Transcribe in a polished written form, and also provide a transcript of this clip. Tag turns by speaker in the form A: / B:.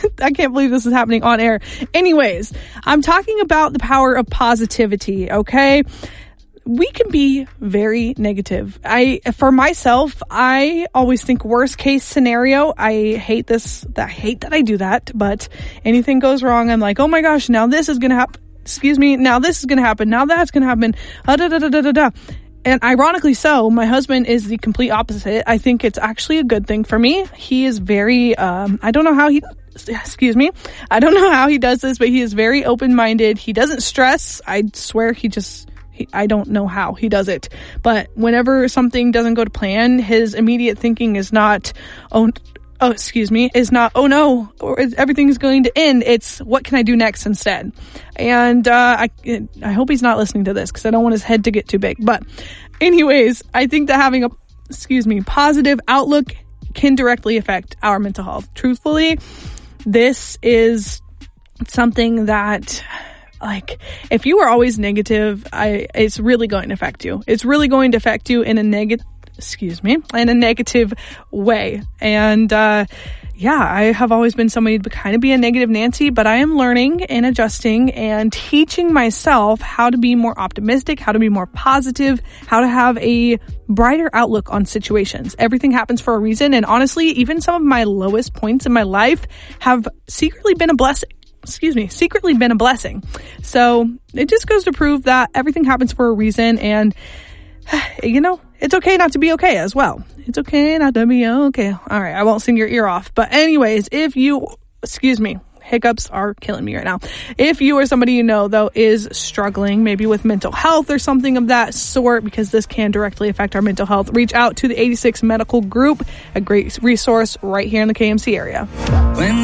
A: I can't believe this is happening on air. Anyways, I'm talking about the power of positivity, okay? We can be very negative. For myself, I always think worst case scenario. I hate that I do that, but anything goes wrong, I'm like, oh my gosh, now this is going to happen. Now this is going to happen. Now that's going to happen. And ironically so, my husband is the complete opposite. I think it's actually a good thing for me. He is very, I don't know how he does this, but he is very open-minded. He doesn't stress. I swear I don't know how he does it. But whenever something doesn't go to plan, his immediate thinking is not, oh no, or everything is going to end. It's, what can I do next instead? And I hope he's not listening to this because I don't want his head to get too big. But anyways, I think that having a positive outlook can directly affect our mental health. Truthfully, this is something that, like, if you are always negative, it's really going to affect you. It's really going to affect you in a negative way. And I have always been somebody to kind of be a negative Nancy, but I am learning and adjusting and teaching myself how to be more optimistic, how to be more positive, how to have a brighter outlook on situations. Everything happens for a reason. And honestly, even some of my lowest points in my life have secretly been a blessing. So it just goes to prove that everything happens for a reason. And it's okay not to be okay as well. It's okay not to be okay. All right, I won't sing your ear off. But anyways, hiccups are killing me right now. If you or somebody you know, though, is struggling maybe with mental health or something of that sort, because this can directly affect our mental health, reach out to the 86 Medical Group, a great resource right here in the KMC area.